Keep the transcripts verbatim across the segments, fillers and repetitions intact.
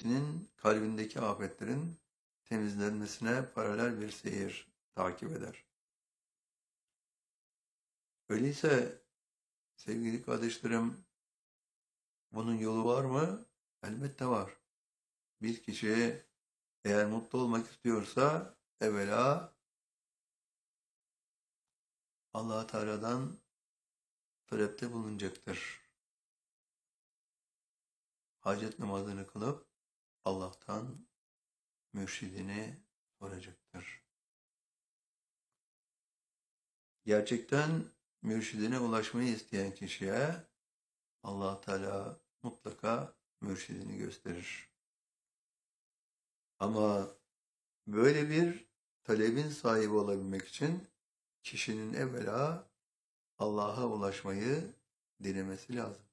kişinin kalbindeki afetlerin temizlenmesine paralel bir seyir takip eder. Öyleyse sevgili kardeşlerim, bunun yolu var mı? Elbette var. Bir kişi eğer mutlu olmak istiyorsa evvela Allah Teala'dan talepte bulunacaktır. Hacet namazını kılıp Allah'tan mürşidini soracaktır. Gerçekten mürşidine ulaşmayı isteyen kişiye Allah Teala mutlaka mürşidini gösterir. Ama böyle bir talebin sahibi olabilmek için kişinin evvela Allah'a ulaşmayı dilemesi lazım.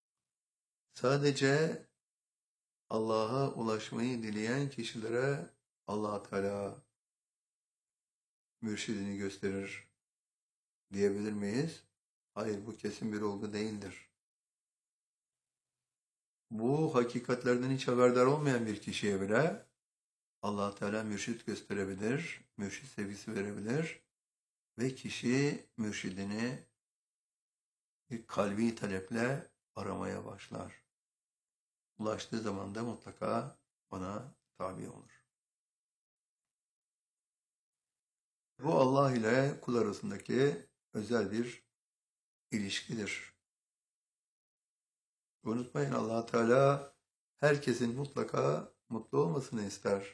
Sadece Allah'a ulaşmayı dileyen kişilere Allah Teala mürşidini gösterir diyebilir miyiz? Hayır, bu kesin bir olgu değildir. Bu hakikatlerden hiç haberdar olmayan bir kişiye bile Allah Teala mürşid gösterebilir, mürşid sevgisi verebilir ve kişi mürşidini bir kalbi taleple aramaya başlar. Ulaştığı zaman da mutlaka ona tabi olur. Bu Allah ile kul arasındaki özel bir ilişkidir. Unutmayın, Allah Teala herkesin mutlaka mutlu olmasını ister.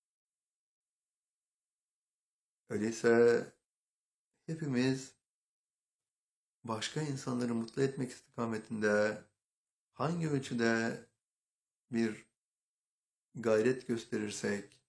Öyleyse hepimiz başka insanları mutlu etmek istikametinde hangi ölçüde bir gayret gösterirsek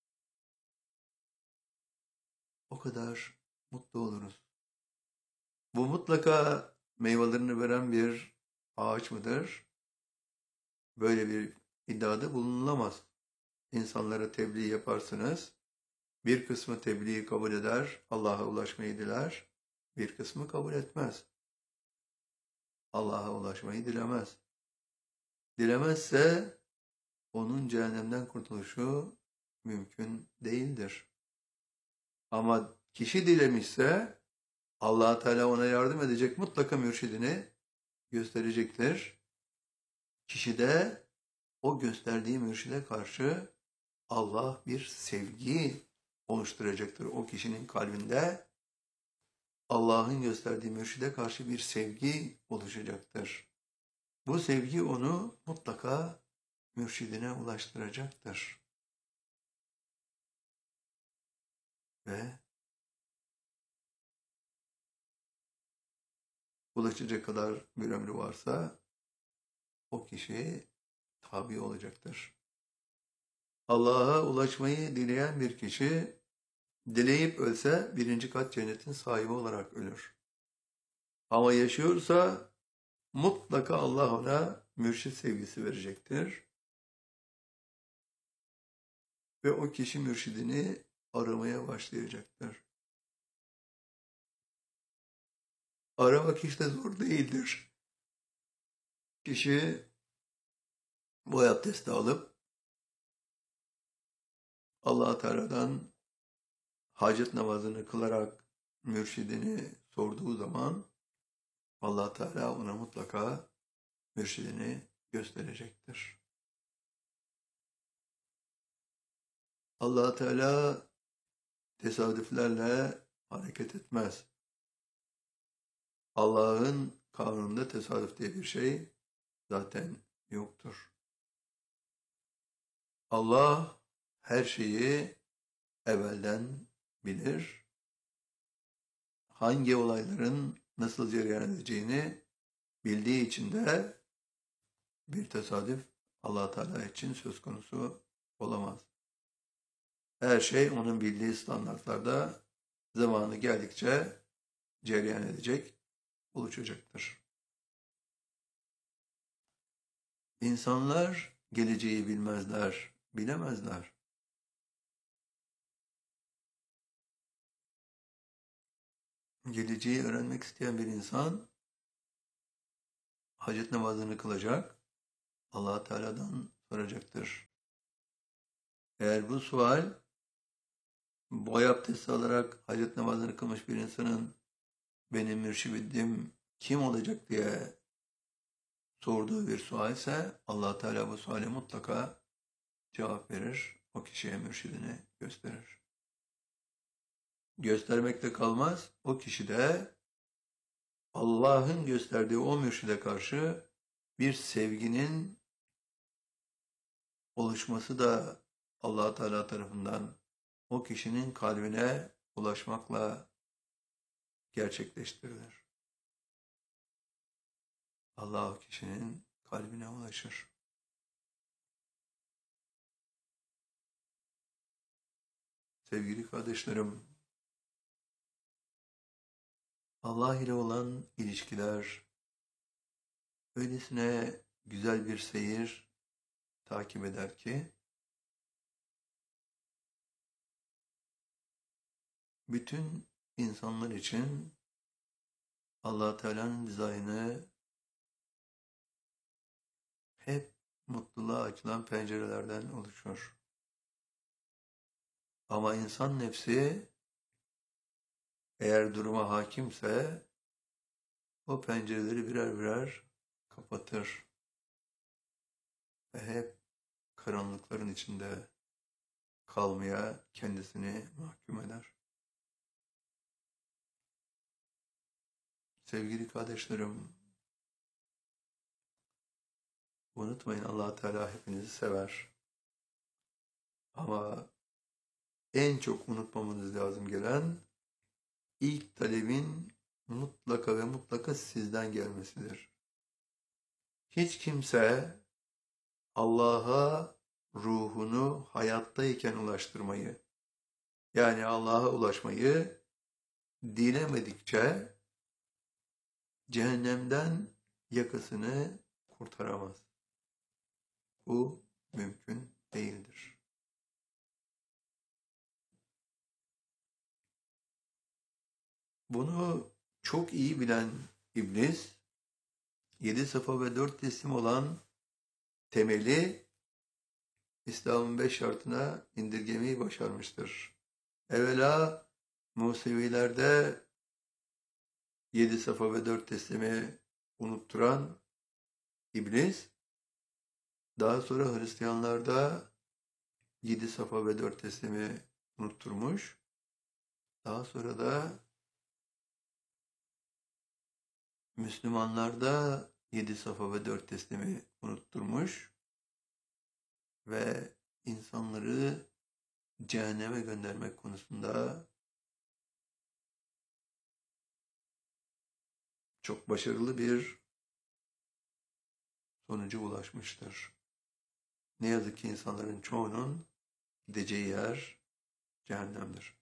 o kadar mutlu oluruz. Bu mutlaka meyvelerini veren bir ağaç mıdır? Böyle bir iddiada bulunulamaz. İnsanlara tebliğ yaparsınız. Bir kısmı tebliği kabul eder, Allah'a ulaşmayı diler. Bir kısmı kabul etmez. Allah'a ulaşmayı dilemez. Dilemezse onun cehennemden kurtuluşu mümkün değildir. Ama kişi dilemişse Allah Teala ona yardım edecek, mutlaka mürşidini gösterecektir. Kişi de o gösterdiği mürşide karşı Allah bir sevgi oluşturacaktır. O kişinin kalbinde Allah'ın gösterdiği mürşide karşı bir sevgi oluşacaktır. Bu sevgi onu mutlaka mürşidine ulaştıracaktır. Ve ulaşacak kadar bir ömrü varsa o kişi tabi olacaktır. Allah'a ulaşmayı dileyen bir kişi dileyip ölse birinci kat cennetin sahibi olarak ölür. Ama yaşıyorsa mutlaka Allah ona mürşid sevgisi verecektir. Ve o kişi mürşidini aramaya başlayacaktır. Aramak hiç de zor değildir. Kişi bu abdesti alıp Allah Teala'dan hacet namazını kılarak mürşidini sorduğu zaman Allah Teala ona mutlaka mürşidini gösterecektir. Allah Teala tesadüflerle hareket etmez. Allah'ın kanununda tesadüf diye bir şey zaten yoktur. Allah her şeyi evvelden bilir. Hangi olayların nasıl cereyan edeceğini bildiği için de bir tesadüf Allah Teala için söz konusu olamaz. Her şey onun bildiği standartlarda zamanı geldikçe cereyan edecek, oluşacaktır. İnsanlar geleceği bilmezler, bilemezler. Geleceği öğrenmek isteyen bir insan hacet namazını kılacak, Allah Teala'dan soracaktır. Eğer bu sual boy abdesti alarak hacet namazını kılmış bir insanın benim mürşidim kim olacak diye sorduğu bir sualse Allah Teala bu suale mutlaka cevap verir. O kişiye mürşidini gösterir. Göstermekte kalmaz. O kişi de Allah'ın gösterdiği o mürşide karşı bir sevginin oluşması da Allah Teala tarafından o kişinin kalbine ulaşmakla gerçekleştirilir. Allah o kişinin kalbine ulaşır. Sevgili kardeşlerim, Allah ile olan ilişkiler öylesine güzel bir seyir takip eder ki bütün insanlar için Allah Teala'nın dizaynı hep mutluluğa açılan pencerelerden oluşur. Ama insan nefsi eğer duruma hakimse o pencereleri birer birer kapatır ve hep karanlıkların içinde kalmaya kendisini mahkum eder. Sevgili kardeşlerim, unutmayın Allah Teala hepinizi sever. Ama en çok unutmamanız lazım gelen ilk talebin mutlaka ve mutlaka sizden gelmesidir. Hiç kimse Allah'a ruhunu hayattayken ulaştırmayı, yani Allah'a ulaşmayı dilemedikçe cehennemden yakasını kurtaramaz. Bu mümkün değildir. Bunu çok iyi bilen İblis, yedi safa ve dört teslim olan temeli İslam'ın beş şartına indirgemeyi başarmıştır. Evvela Musevilerde yedi safa ve dört teslimi unutturan İblis, daha sonra Hristiyanlarda yedi safa ve dört teslimi unutturmuş. Daha sonra da Müslümanlarda yedi safa ve dört teslimi unutturmuş ve insanları cehenneme göndermek konusunda çok başarılı bir sonuca ulaşmıştır. Ne yazık ki insanların çoğunun gideceği yer cehennemdir.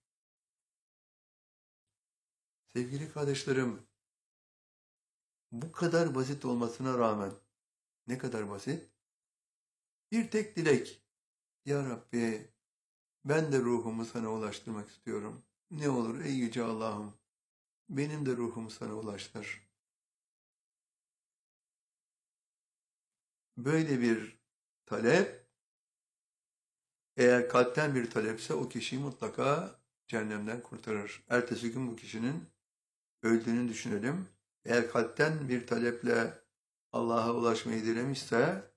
Sevgili kardeşlerim, bu kadar basit olmasına rağmen, ne kadar basit? Bir tek dilek. Ya Rabbi, ben de ruhumu sana ulaştırmak istiyorum. Ne olur ey yüce Allah'ım, benim de ruhumu sana ulaştır. Böyle bir talep, eğer kalpten bir talepse o kişiyi mutlaka cehennemden kurtarır. Ertesi gün bu kişinin öldüğünü düşünelim. Eğer kalpten bir taleple Allah'a ulaşmayı dilemişse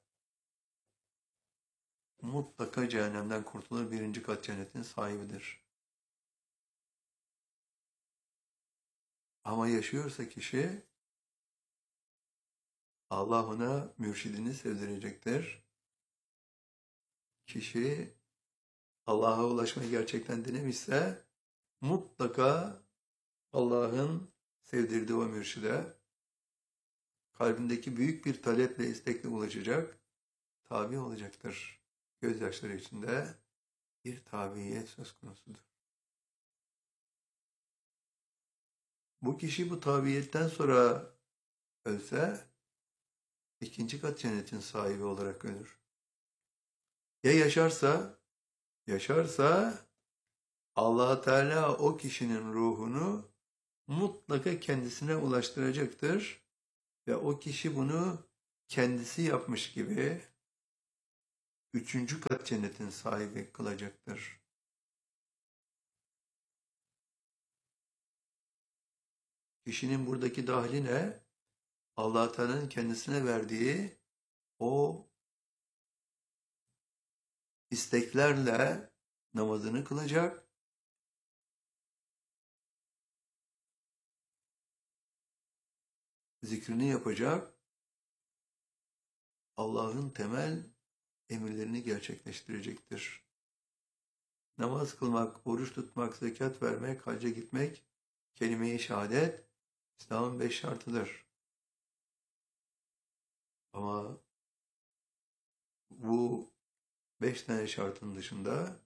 mutlaka cehennemden kurtulur, birinci kat cennetin sahibidir. Ama yaşıyorsa kişi, Allah ona mürşidini sevdirecektir. Kişi Allah'a ulaşmayı gerçekten dilemişse mutlaka Allah'ın sevdirdiği o mürşide kalbindeki büyük bir taleple, istekle ulaşacak, tabi olacaktır. Gözyaşları içinde bir tabiyet söz konusudur. Bu kişi bu tabiyetten sonra ölse ikinci kat cennetin sahibi olarak ölür. Ya yaşarsa, yaşarsa Allah Teala o kişinin ruhunu mutlaka kendisine ulaştıracaktır ve o kişi bunu kendisi yapmış gibi üçüncü kat cennetin sahibi kılacaktır. Kişinin buradaki dahli ne? Allah Teala'nın kendisine verdiği o isteklerle namazını kılacak. Zikrini yapacak. Allah'ın temel emirlerini gerçekleştirecektir. Namaz kılmak, oruç tutmak, zekat vermek, hacca gitmek, kelime-i şehadet, İslam'ın beş şartıdır. Ama bu beş tane şartın dışında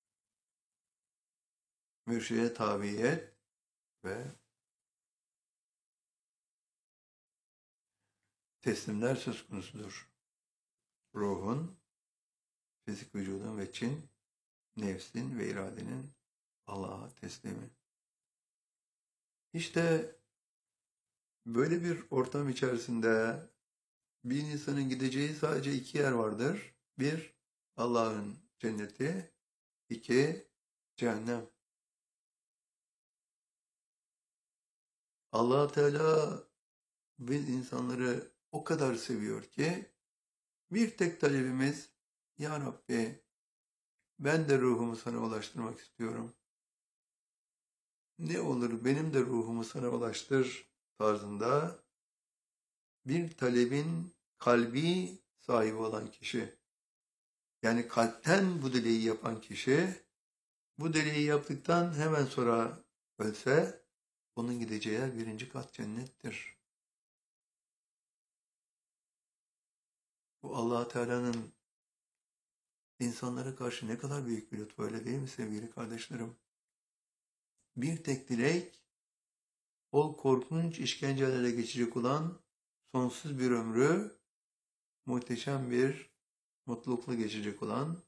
mürşide tabiyet ve teslimler söz konusudur. Ruhun, fizik vücudun ve çin, nefsin ve iradenin Allah'a teslimi. İşte böyle bir ortam içerisinde bir insanın gideceği sadece iki yer vardır. Bir, Allah'ın cenneti. İki, cehennem. Allah Teala biz insanları o kadar seviyor ki bir tek talebimiz, Ya Rabbi ben de ruhumu sana ulaştırmak istiyorum. Ne olur benim de ruhumu sana ulaştır tarzında bir talebin kalbi sahibi olan kişi, yani kalpten bu dileği yapan kişi, bu dileği yaptıktan hemen sonra ölse, onun gideceği yer birinci kat cennettir. Bu Allah Teala'nın insanlara karşı ne kadar büyük bir lütfu, öyle değil mi sevgili kardeşlerim? Bir tek dilek, o korkunç işkencelerle geçecek olan sonsuz bir ömrü, muhteşem bir mutlulukla geçecek olan,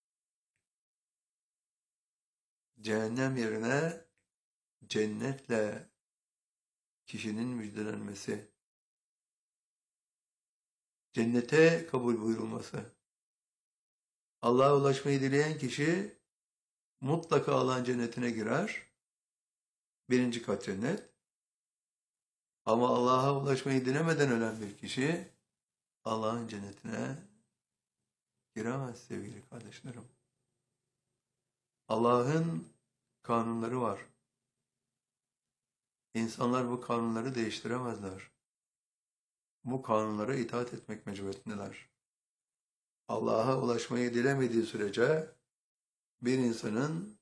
cehennem yerine cennetle kişinin müjdelenmesi, cennete kabul buyurulması. Allah'a ulaşmayı dileyen kişi mutlaka Allah'ın cennetine girer. Birinci kat cennet. Ama Allah'a ulaşmayı dilemeden ölen bir kişi Allah'ın cennetine giremez sevgili kardeşlerim. Allah'ın kanunları var. İnsanlar bu kanunları değiştiremezler. Bu kanunlara itaat etmek mecburiyetindeler. Allah'a ulaşmayı dilemediği sürece bir insanın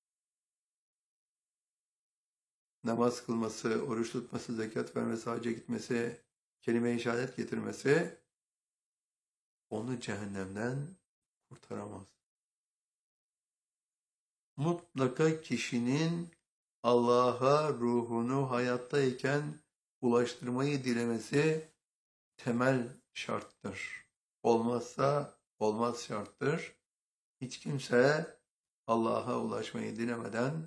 namaz kılması, oruç tutması, zekat vermesi, hacca gitmesi, kelime-i şehadet getirmesi onu cehennemden kurtaramaz. Mutlaka kişinin Allah'a ruhunu hayattayken ulaştırmayı dilemesi temel şarttır. Olmazsa olmaz şarttır. Hiç kimse Allah'a ulaşmayı dilemeden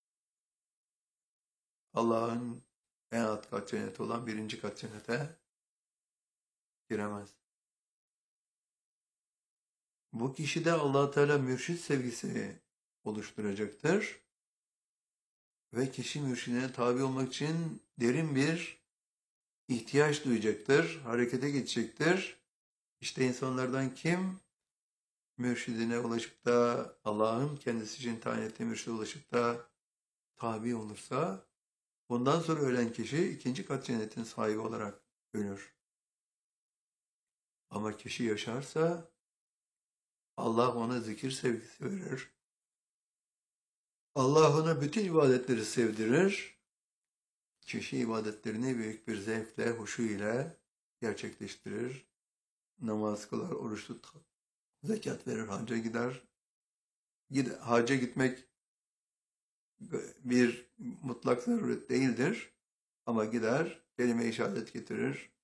Allah'ın en alt kat cenneti olan birinci kat cennete giremez. Bu kişide Allah Teala mürşit sevgisi oluşturacaktır. Ve kişi mürşidine tabi olmak için derin bir ihtiyaç duyacaktır, harekete geçecektir. İşte insanlardan kim mürşidine ulaşıp da Allah'ın kendisi için tayin ettiği mürşide ulaşıp da tabi olursa, bundan sonra ölen kişi ikinci kat cennetin sahibi olarak ölür. Ama kişi yaşarsa Allah ona zikir sevgisi verir. Allah ona bütün ibadetleri sevdirir. Kişi ibadetlerini büyük bir zevkle, huşu ile gerçekleştirir. Namaz kılar, oruç tutar, zekat verir, hacca gider. Hacca gitmek bir mutlak zaruret değildir. Ama gider, kelime-i şehadet getirir.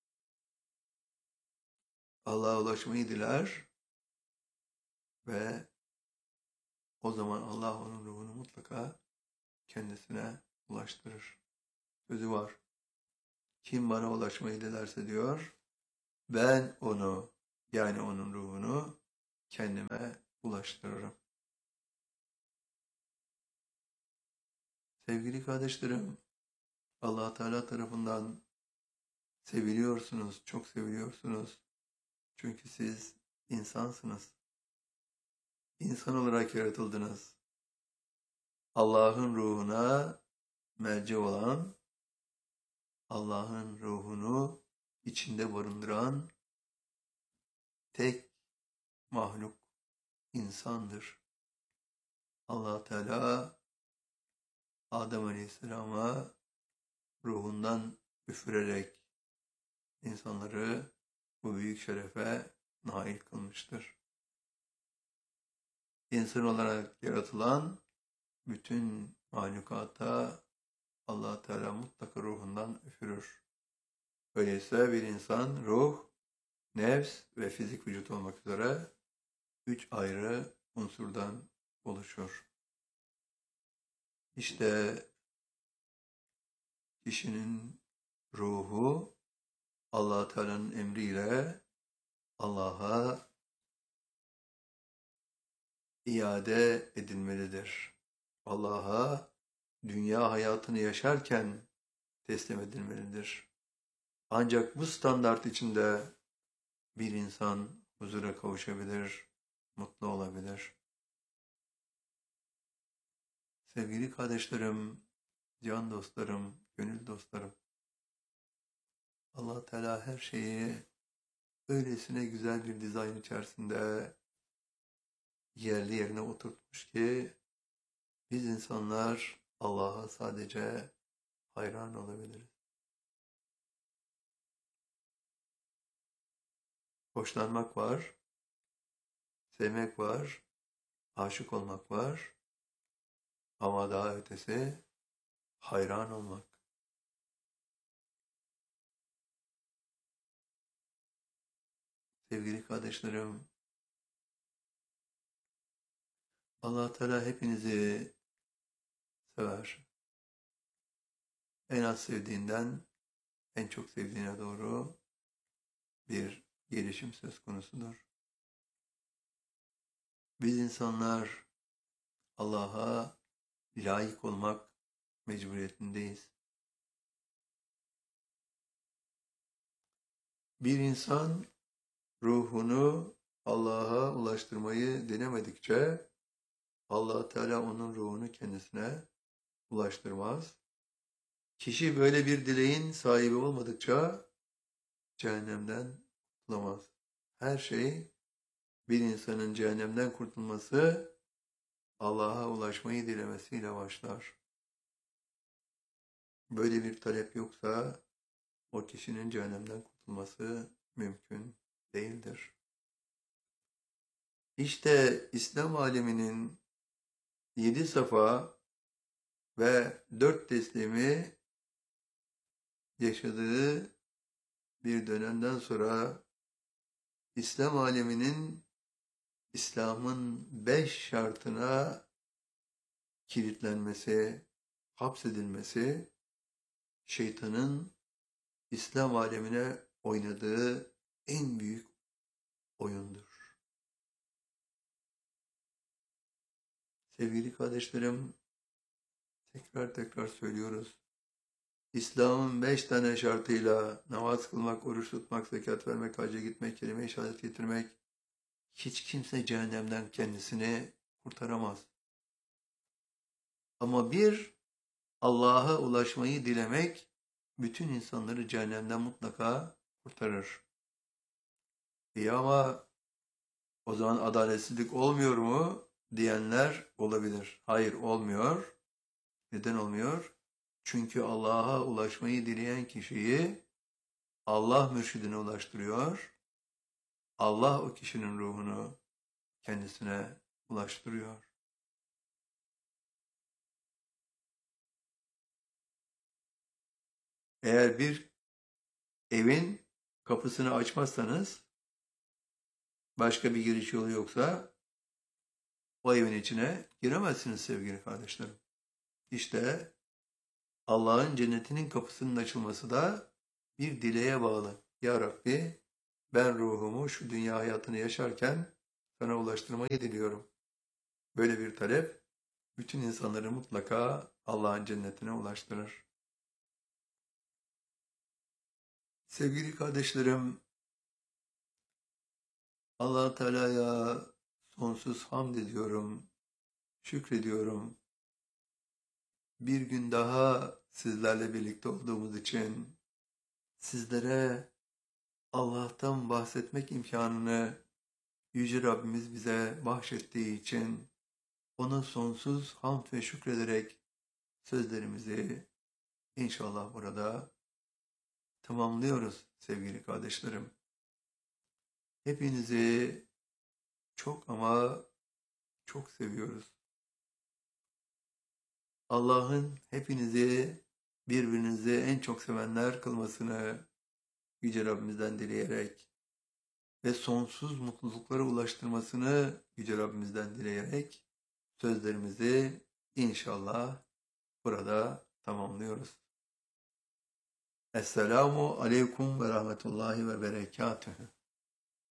Allah'a ulaşmayı diler. Ve o zaman Allah onun ruhunu mutlaka kendisine ulaştırır. Sözü var. Kim bana ulaşmayı dilerse diyor, ben onu, yani onun ruhunu kendime ulaştırırım. Sevgili kardeşlerim, Allah Teala tarafından seviliyorsunuz, çok seviliyorsunuz. Çünkü siz insansınız. İnsan olarak yaratıldınız. Allah'ın ruhuna merci olan, Allah'ın ruhunu içinde barındıran tek mahluk insandır. Allah Teala Adem Aleyhisselam'a ruhundan üfürerek insanları bu büyük şerefe nail kılmıştır. İnsan olarak yaratılan bütün mahlukata Allah Teala mutlaka ruhundan üfürür. Öyleyse bir insan ruh, nefs ve fizik vücut olmak üzere üç ayrı unsurdan oluşur. İşte kişinin ruhu Allah Teala'nın emriyle Allah'a iade edilmelidir. Allah'a dünya hayatını yaşarken teslim edilmelidir. Ancak bu standart içinde bir insan huzura kavuşabilir, mutlu olabilir. Sevgili kardeşlerim, can dostlarım, gönül dostlarım, Allah Teala her şeyi öylesine güzel bir dizayn içerisinde yerli yerine oturtmuş ki biz insanlar Allah'a sadece hayran olabiliriz. Hoşlanmak var, sevmek var, aşık olmak var ama daha ötesi hayran olmak. Sevgili kardeşlerim, Allah Teala hepinizi sever. En az sevdiğinden en çok sevdiğine doğru bir gelişim söz konusudur. Biz insanlar Allah'a layık olmak mecburiyetindeyiz. Bir insan ruhunu Allah'a ulaştırmayı denemedikçe Allah Teala onun ruhunu kendisine ulaştırmaz. Kişi böyle bir dileğin sahibi olmadıkça cehennemden kurtulamaz. Her şey bir insanın cehennemden kurtulması Allah'a ulaşmayı dilemesiyle başlar. Böyle bir talep yoksa o kişinin cehennemden kurtulması mümkün değildir. İşte İslam aleminin yedi safa ve dört teslimi yaşadığı bir dönemden sonra İslam aleminin İslam'ın beş şartına kilitlenmesi, hapsedilmesi, şeytanın İslam alemine oynadığı en büyük oyundur. Sevgili kardeşlerim, tekrar tekrar söylüyoruz. İslam'ın beş tane şartıyla namaz kılmak, oruç tutmak, zekat vermek, hacca gitmek, kelime-i şehadet getirmek, hiç kimse cehennemden kendisini kurtaramaz. Ama bir, Allah'a ulaşmayı dilemek, bütün insanları cehennemden mutlaka kurtarır. İyi ama o zaman adaletsizlik olmuyor mu diyenler olabilir. Hayır, olmuyor. Neden olmuyor? Çünkü Allah'a ulaşmayı dileyen kişiyi Allah mürşidine ulaştırıyor. Allah o kişinin ruhunu kendisine ulaştırıyor. Eğer bir evin kapısını açmazsanız, başka bir giriş yolu yoksa o evin içine giremezsiniz sevgili kardeşlerim. İşte Allah'ın cennetinin kapısının açılması da bir dileğe bağlı. Ya Rabbi, ben ruhumu şu dünya hayatını yaşarken sana ulaştırmayı diliyorum. Böyle bir talep bütün insanları mutlaka Allah'ın cennetine ulaştırır. Sevgili kardeşlerim, Allah Teala'ya sonsuz hamd ediyorum, şükrediyorum. Bir gün daha sizlerle birlikte olduğumuz için, sizlere Allah'tan bahsetmek imkanını Yüce Rabbimiz bize bahşettiği için ona sonsuz hamd ve şükrederek sözlerimizi inşallah burada tamamlıyoruz sevgili kardeşlerim. Hepinizi çok ama çok seviyoruz. Allah'ın hepinizi birbirinizi en çok sevenler kılmasını Yüce Rabbimizden dileyerek ve sonsuz mutluluklara ulaştırmasını Yüce Rabbimizden dileyerek sözlerimizi inşallah burada tamamlıyoruz. Esselamu Aleyküm ve Rahmetullahi ve Berekatühü.